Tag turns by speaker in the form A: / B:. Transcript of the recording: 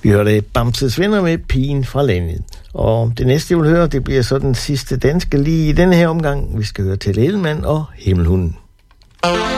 A: Vi hørte Bamses Venner med Pigen fra landet. Og det næste, jeg vil høre, det bliver så den sidste danske lige i denne her omgang. Vi skal høre til Ellemann og Himmelhunden.